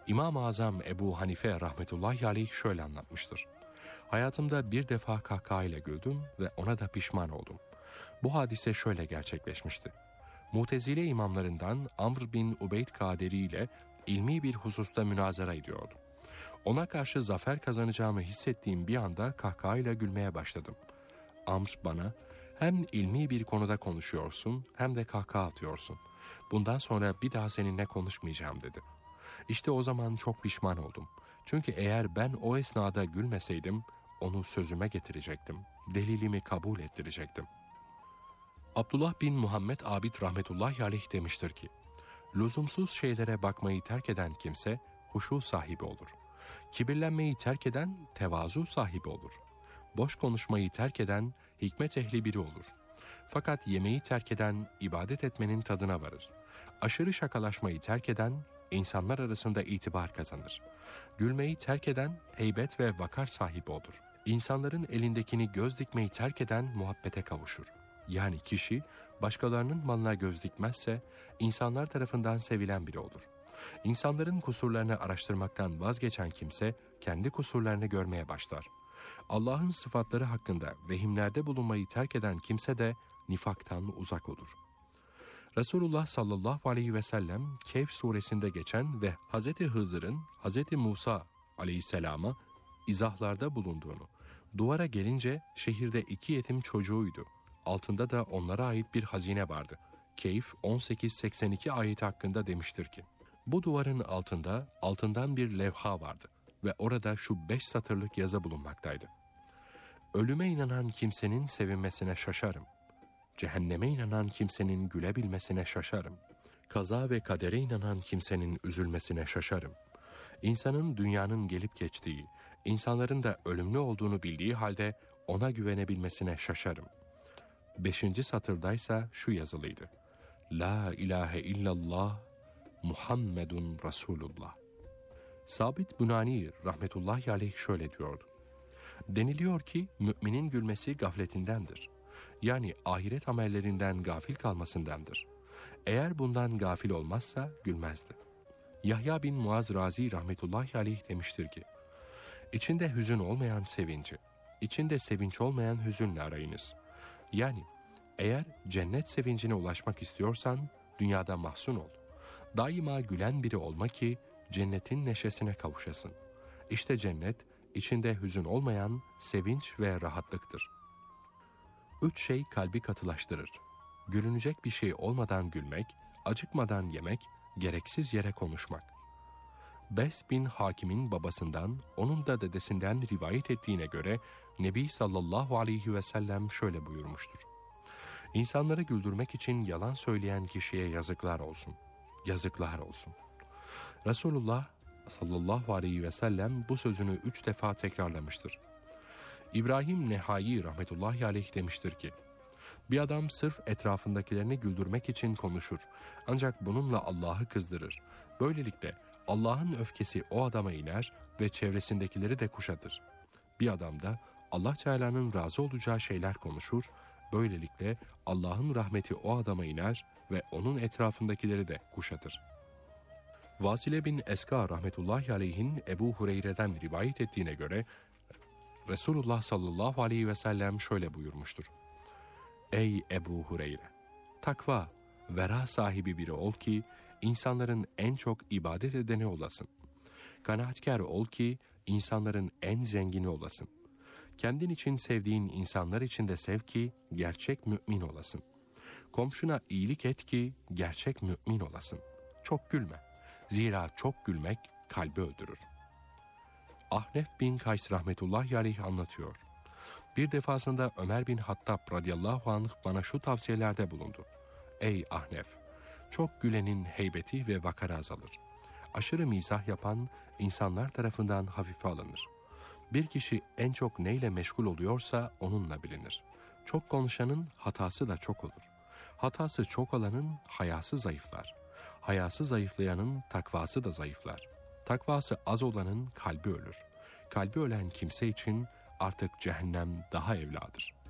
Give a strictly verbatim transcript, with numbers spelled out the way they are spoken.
İmam-ı Azam Ebu Hanife rahmetullahi aleyh şöyle anlatmıştır. Hayatımda bir defa kahkahayla güldüm ve ona da pişman oldum. Bu hadise şöyle gerçekleşmişti. Mutezile imamlarından Amr bin Ubeyd Kaderi ile ilmi bir hususta münazara ediyordum. Ona karşı zafer kazanacağımı hissettiğim bir anda kahkahayla gülmeye başladım. Amr bana, hem ilmi bir konuda konuşuyorsun hem de kahkaha atıyorsun. Bundan sonra bir daha seninle konuşmayacağım dedi. İşte o zaman çok pişman oldum. Çünkü eğer ben o esnada gülmeseydim, onu sözüme getirecektim. Delilimi kabul ettirecektim. Abdullah bin Muhammed Abid rahmetullahi aleyh demiştir ki, lüzumsuz şeylere bakmayı terk eden kimse huşu sahibi olur. Kibirlenmeyi terk eden tevazu sahibi olur. Boş konuşmayı terk eden hikmet ehli biri olur. Fakat yemeği terk eden ibadet etmenin tadına varır. Aşırı şakalaşmayı terk eden insanlar arasında itibar kazanır. Gülmeyi terk eden heybet ve vakar sahibi olur. İnsanların elindekini göz dikmeyi terk eden muhabbete kavuşur. Yani kişi başkalarının malına göz dikmezse insanlar tarafından sevilen biri olur. İnsanların kusurlarını araştırmaktan vazgeçen kimse kendi kusurlarını görmeye başlar. Allah'ın sıfatları hakkında vehimlerde bulunmayı terk eden kimse de nifaktan uzak olur. Resulullah sallallahu aleyhi ve sellem Kehf suresinde geçen ve Hazreti Hızır'ın Hazreti Musa aleyhisselama izahlarda bulunduğunu, duvara gelince şehirde iki yetim çocuğuydu, altında da onlara ait bir hazine vardı. Kehf on sekiz seksen iki ayeti hakkında demiştir ki, bu duvarın altında altından bir levha vardı ve orada şu beş satırlık yazı bulunmaktaydı. Ölüme inanan kimsenin sevinmesine şaşarım. Cehenneme inanan kimsenin gülebilmesine şaşarım. Kaza ve kadere inanan kimsenin üzülmesine şaşarım. İnsanın dünyanın gelip geçtiği, insanların da ölümlü olduğunu bildiği halde ona güvenebilmesine şaşarım. Beşinci satırdaysa şu yazılıydı. La ilahe illallah Muhammedun Resulullah. Sabit Bunani rahmetullahi aleyh şöyle diyordu. Deniliyor ki müminin gülmesi gafletindendir. Yani ahiret amellerinden gafil kalmasındandır. Eğer bundan gafil olmazsa gülmezdi. Yahya bin Muaz Razi rahmetullahi aleyh demiştir ki, İçinde hüzün olmayan sevinci, içinde sevinç olmayan hüzünle arayınız. Yani eğer cennet sevincine ulaşmak istiyorsan dünyada mahzun ol. Daima gülen biri olma ki cennetin neşesine kavuşasın. İşte cennet içinde hüzün olmayan sevinç ve rahatlıktır. Üç şey kalbi katılaştırır. Gülünecek bir şey olmadan gülmek, acıkmadan yemek, gereksiz yere konuşmak. Bes bin Hakim'in babasından, onun da dedesinden rivayet ettiğine göre Nebi sallallahu aleyhi ve sellem şöyle buyurmuştur. İnsanları güldürmek için yalan söyleyen kişiye yazıklar olsun. Yazıklar olsun. Resulullah sallallahu aleyhi ve sellem bu sözünü üç defa tekrarlamıştır. İbrahim Nehai rahmetullahi aleyh demiştir ki, bir adam sırf etrafındakilerini güldürmek için konuşur. Ancak bununla Allah'ı kızdırır. Böylelikle Allah'ın öfkesi o adama iner ve çevresindekileri de kuşatır. Bir adam da Allah Teala'nın razı olacağı şeyler konuşur. Böylelikle Allah'ın rahmeti o adama iner ve onun etrafındakileri de kuşatır. Vasile bin Eska rahmetullahi aleyhin Ebu Hureyre'den rivayet ettiğine göre Resulullah sallallahu aleyhi ve sellem şöyle buyurmuştur. Ey Ebu Hureyre! Takva, vera sahibi biri ol ki insanların en çok ibadet edeni olasın. Kanaatkar ol ki insanların en zengini olasın. Kendin için sevdiğin insanlar için de sev ki gerçek mümin olasın. Komşuna iyilik et ki gerçek mümin olasın. Çok gülme. Zira çok gülmek kalbi öldürür. Ahnef bin Kays rahmetullahi aleyh anlatıyor. Bir defasında Ömer bin Hattab radıyallahu anh bana şu tavsiyelerde bulundu. Ey Ahnef! Çok gülenin heybeti ve vakarı azalır. Aşırı mizah yapan insanlar tarafından hafife alınır. Bir kişi en çok neyle meşgul oluyorsa onunla bilinir. Çok konuşanın hatası da çok olur. Hatası çok olanın hayası zayıflar. Hayası zayıflayanın takvası da zayıflar. Takvası az olanın kalbi ölür. Kalbi ölen kimse için artık cehennem daha evladır.